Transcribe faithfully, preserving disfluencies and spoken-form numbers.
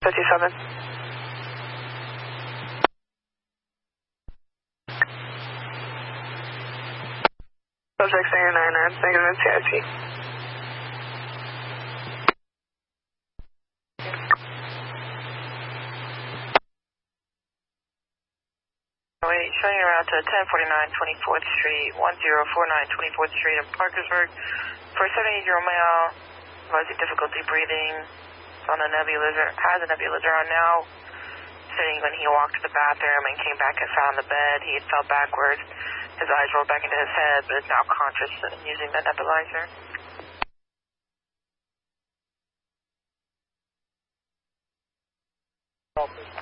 fifty-seven. Subject saying nine nine, negative N C I C. Wait, showing you around to ten forty-nine twenty-fourth Street, one zero four nine twenty-fourth Street in Parkersburg. For seventy-year-old male, advising difficulty breathing, on a nebulizer, has a nebulizer on now. Sitting when he walked to the bathroom and came back and found the bed, he had fell backwards. His eyes rolled back into his head, but is now conscious and using the nebulizer.